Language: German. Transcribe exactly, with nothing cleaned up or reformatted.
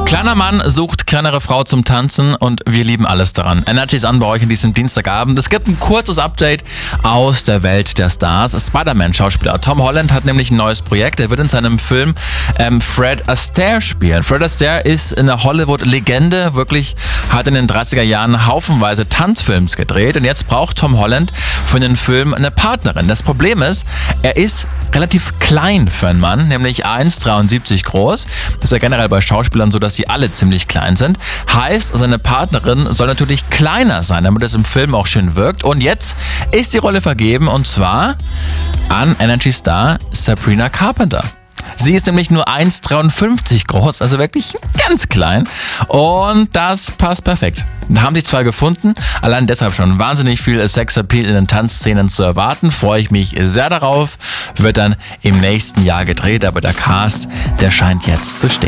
Kleiner Mann sucht kleinere Frau zum Tanzen und wir lieben alles daran. Energy ist an bei euch an diesem Dienstagabend. Es gibt ein kurzes Update aus der Welt der Stars. Spider-Man-Schauspieler Tom Holland hat nämlich ein neues Projekt. Er wird in seinem Film ähm, Fred Astaire spielen. Fred Astaire ist eine Hollywood-Legende, wirklich hat in den dreißiger Jahren haufenweise Tanzfilms gedreht und jetzt braucht Tom Holland für den Film eine Partnerin. Das Problem ist, er ist relativ klein für einen Mann, nämlich eins Komma dreiundsiebzig groß. Das ist ja generell bei Schauspielern so, dass sie alle ziemlich klein sind. Heißt, seine Partnerin soll natürlich kleiner sein, damit es im Film auch schön wirkt. Und jetzt ist die Rolle vergeben und zwar an Energy-Star Sabrina Carpenter. Sie ist nämlich nur eins Komma dreiundfünfzig groß, also wirklich ganz klein. Und das passt perfekt. Da haben sich zwei gefunden. Allein deshalb schon wahnsinnig viel Sexappeal in den Tanzszenen zu erwarten. Freue ich mich sehr darauf. Wird dann im nächsten Jahr gedreht, aber der Cast, der scheint jetzt zu stehen.